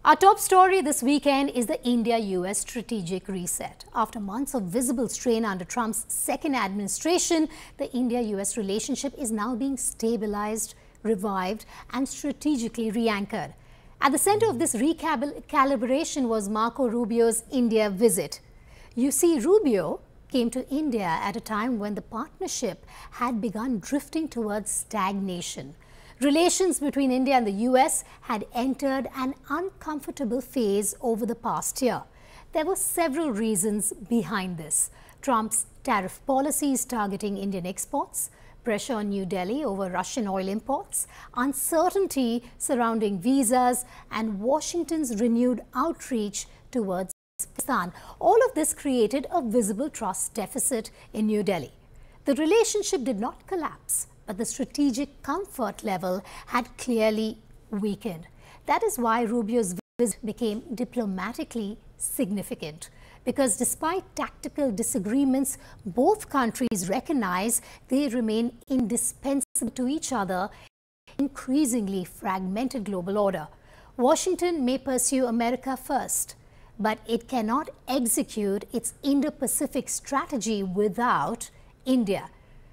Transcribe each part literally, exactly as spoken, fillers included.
Our top story this weekend is the India U S strategic reset. After months of visible strain under Trump's second administration, the India U S relationship is now being stabilized, revived and strategically re-anchored. At the center of this recalibration was Marco Rubio's India visit. You see, Rubio came to India at a time when the partnership had begun drifting towards stagnation. Relations between India and the U S had entered an uncomfortable phase over the past year. There were several reasons behind this. Trump's tariff policies targeting Indian exports, pressure on New Delhi over Russian oil imports, uncertainty surrounding visas, and Washington's renewed outreach towards Pakistan. All of this created a visible trust deficit in New Delhi. The relationship did not collapse, but the strategic comfort level had clearly weakened. That is why Rubio's visit became diplomatically significant. Because despite tactical disagreements, both countries recognize they remain indispensable to each other in an increasingly fragmented global order. Washington may pursue America first, but it cannot execute its Indo-Pacific strategy without India.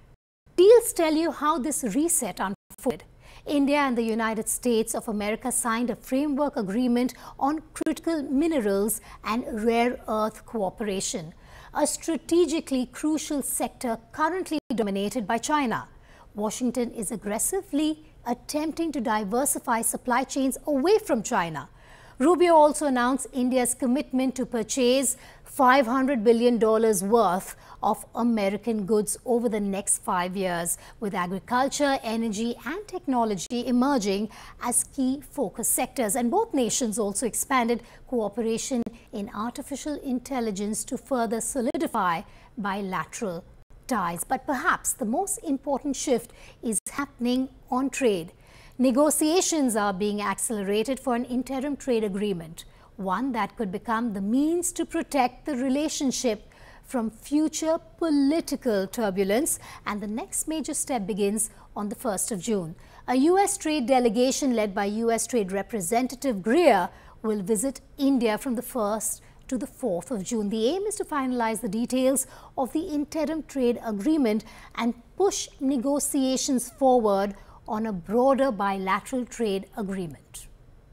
Deals tell you how this reset unfolded. India and the United States of America signed a framework agreement on critical minerals and rare earth cooperation, a strategically crucial sector currently dominated by China. Washington is aggressively attempting to diversify supply chains away from China. Rubio also announced India's commitment to purchase five hundred billion dollars worth of American goods over the next five years, with agriculture, energy and technology emerging as key focus sectors. And both nations also expanded cooperation in artificial intelligence to further solidify bilateral ties. But perhaps the most important shift is happening on trade. Negotiations are being accelerated for an interim trade agreement, one that could become the means to protect the relationship from future political turbulence, and the next major step begins on the first of June. A U S trade delegation led by U S Trade Representative Greer will visit India from the first to the fourth of June. The aim is to finalize the details of the interim trade agreement and push negotiations forward on a broader bilateral trade agreement.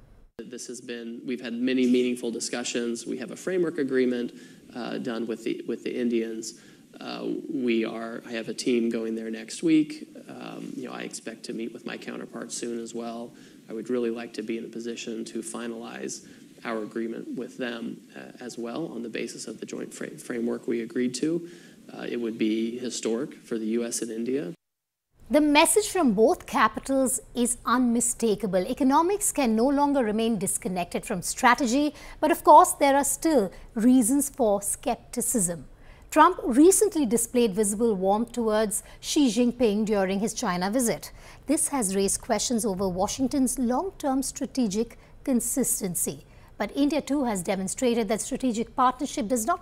This has been, we've had many meaningful discussions. We have a framework agreement uh, done with the with the Indians. Uh, we are, I have a team going there next week. Um, you know, I expect to meet with my counterparts soon as well. I would really like to be in a position to finalize our agreement with them uh, as well on the basis of the joint fra framework we agreed to. Uh, it would be historic for the U S and India. The message from both capitals is unmistakable. Economics can no longer remain disconnected from strategy, but of course there are still reasons for skepticism. Trump recently displayed visible warmth towards Xi Jinping during his China visit. This has raised questions over Washington's long-term strategic consistency. But India too has demonstrated that strategic partnership does not